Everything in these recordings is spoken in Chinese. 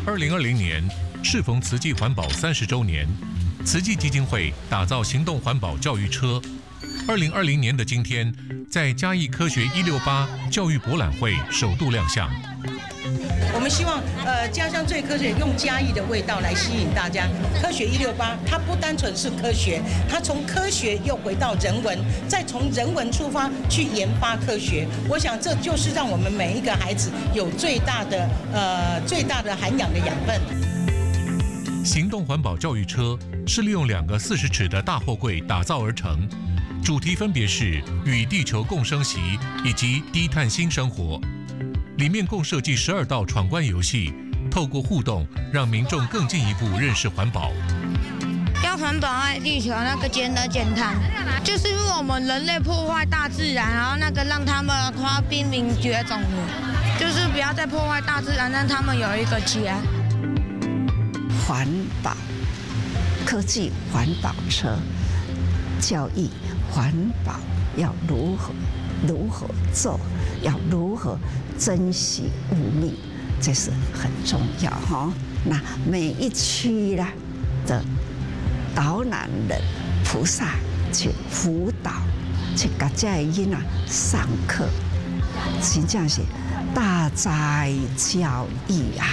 2020年适逢慈济环保30周年，慈济基金会打造行动环保教育车。2020年的今天，在嘉义科学168教育博览会首度亮相。 我们希望家乡最科学，用嘉义的味道来吸引大家。科学168，它不单纯是科学，它从科学又回到人文，再从人文出发去研发科学。我想这就是让我们每一个孩子有最大的涵养的养分。 行动环保教育车是利用2个40尺的大货柜打造而成，主题分别是与地球共生息以及低碳新生活。里面共设计12道闯关游戏，透过互动，让民众更进一步认识环保。 要环保爱地球，那个减碳，就是因为我们人类破坏大自然，然后让他们快濒临绝种了，就是不要再破坏大自然，让他们有一个家。 环保科技环保车教育环保要如何做，要如何珍惜物命，这是很重要哈。那每一区啦的导览人菩萨去辅导，去给这些囡仔上课，真正是大哉教育啊！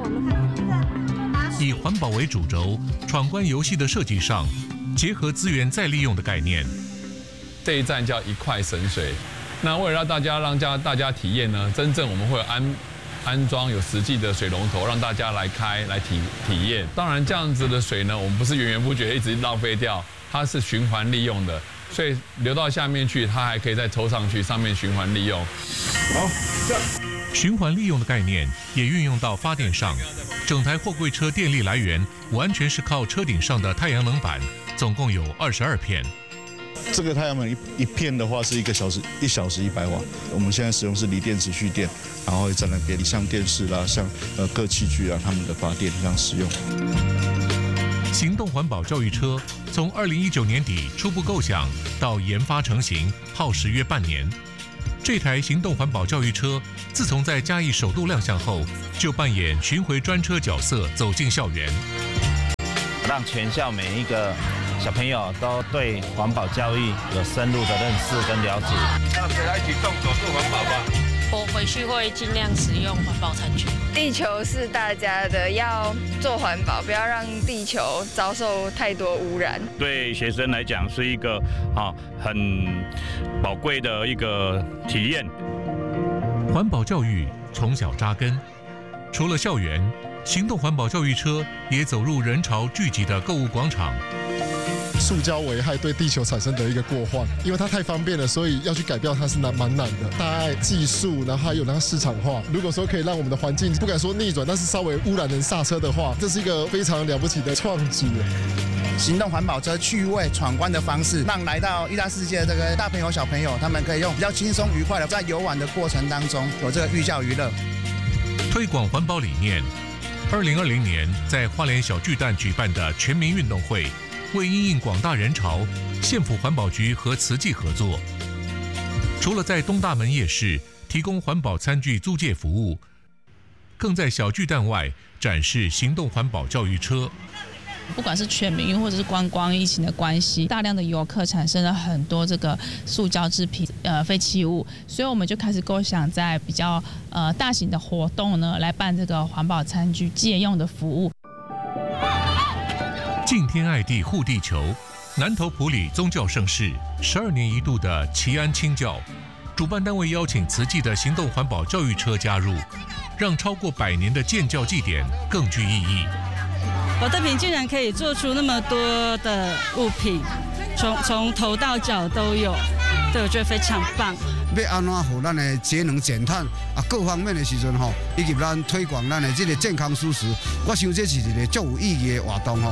以环保为主轴，闯关游戏的设计上结合资源再利用的概念。 这一站叫一块神水。那为了让大家体验呢，真正我们会安装有实际的水龙头，让大家来体验。当然，这样子的水呢，我们不是源源不绝一直浪费掉，它是循环利用的，所以流到下面去，它还可以再抽上去，上面循环利用。 好，这样。循环利用的概念也运用到发电上，整台货柜车电力来源完全是靠车顶上的太阳能板，总共有22片。 这个太阳能一片的话是1小时100瓦，我们现在使用是锂电池蓄电，然后在那边像电视啦、像各器具啊，他们的发电这样使用。 行动环保教育车从2019年底初步构想到研发成型，耗时约半年。这台行动环保教育车自从在嘉义首度亮相后，就扮演巡回专车角色，走进校园， 让全校每一个小朋友都对环保教育有深入的认识跟了解。 那谁来举动走入环保吧？ 我回去会尽量使用环保餐具。 地球是大家的，要做环保，不要让地球遭受太多污染。 对学生来讲是一个很宝贵的一个体验。 环保教育从小扎根，除了校园，行动环保教育车也走入人潮聚集的购物广场。 塑胶危害对地球产生的一个过患，因为它太方便了，所以要去改掉它是蛮难的。大爱技术，然后还有那个市场化。如果说可以让我们的环境不敢说逆转，但是稍微污染能刹车的话，这是一个非常了不起的创举。 行动环保车趣味闯关的方式，让来到育大世界的这个大朋友小朋友，他们可以用比较轻松愉快的在游玩的过程当中有这个寓教于乐， 推广环保理念。2020年在花莲小巨蛋举办的全民运动会，为因应广大人潮，县府环保局和慈济合作，除了在东大门夜市提供环保餐具租借服务，更在小巨蛋外展示行动环保教育车。 不管是全民运或者是观光疫情的关系，大量的游客产生了很多这个塑胶制品、废弃物，所以我们就开始构想在比较大型的活动呢，来办这个环保餐具借用的服务。 敬天爱地护地球，南投埔里宗教盛事12年一度的祈安清教，主办单位邀请慈济的行动环保教育车加入，让超过100年的建教祭典更具意义。 保特瓶竟然可以做出那么多的物品，从头到脚都有，对，我觉得非常棒。 要安怎让咱的节能减碳各方面的时阵以及咱推广咱的这个健康舒适，我想这是一个足有意义的活动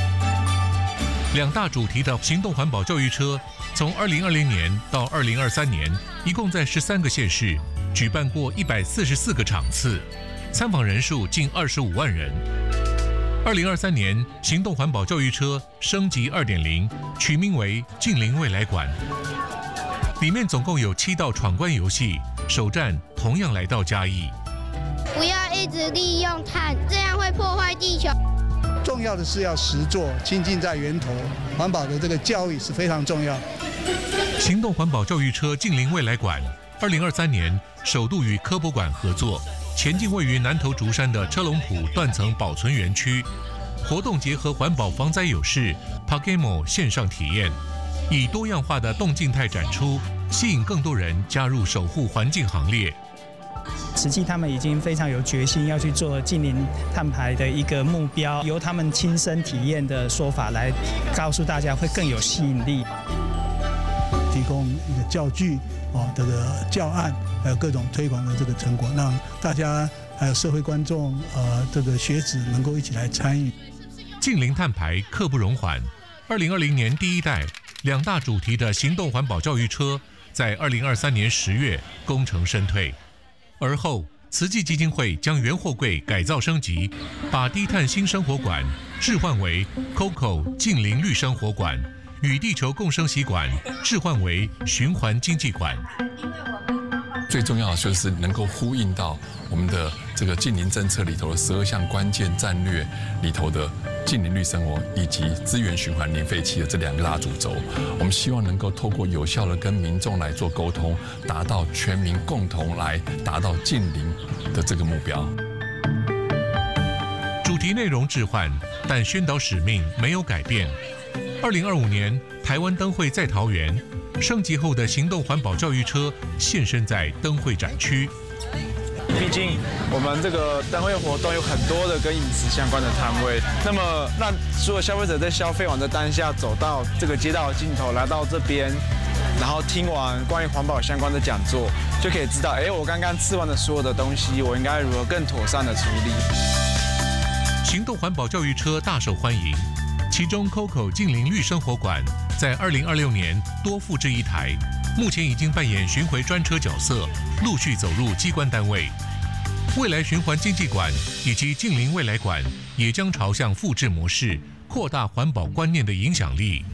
2大主题的行动环保教育车，从2020年到2023年，一共在13个县市举办过144个场次，参访人数近25万人。2023年，行动环保教育车升级2.0，取名为“近邻未来馆”。里面总共有7道闯关游戏，首站同样来到嘉义。 不要一一直利用碳，这样会破坏地球。 重要的是要实做，亲近在源头，环保的这个教育是非常重要。 行动环保教育车近邻未来馆，2023年首度与科博馆合作，前进位于南投竹山的车龙埔断层保存园区。活动结合环保防灾有事 Pagamo 线上体验，以多样化的动静态展出，吸引更多人加入守护环境行列。 实际他们已经非常有决心要去做近零碳排的一个目标，由他们亲身体验的说法来告诉大家，会更有吸引力。 提供一个教具这个教案，还有各种推广的这个成果，让大家还有社会观众这个学子能够一起来参与。 近零碳排刻不容缓。2020年第一代2大主题的行动环保教育车，在2023年10月功成身退。而后，慈济基金会将原货柜改造升级，把低碳新生活馆置换为 COCO 近零绿生活馆，与地球共生习馆置换为循环经济馆。 最重要的就是能够呼应到我们的这个近零政策里头的12项关键战略里头的近零绿生活以及资源循环零废弃的这2个大主轴。我们希望能够透过有效的跟民众来做沟通，达到全民共同来达到近零的这个目标。 主题内容置换，但宣导使命没有改变。2025年台湾灯会在桃园，升级后的行动环保教育车现身在灯会展区。 毕竟我们这个灯会活动有很多的跟饮食相关的摊位，那么让所有消费者在消费完的当下走到这个街道的尽头，来到这边，然后听完关于环保相关的讲座，就可以知道，我刚刚吃完的所有的东西，我应该如何更妥善的处理。 行动环保教育车大受欢迎。其中 COCO 近零绿生活馆在2026年多复制1台，目前已经扮演巡回专车角色，陆续走入机关单位。未来循环经济馆以及近零未来馆也将朝向复制模式，扩大环保观念的影响力。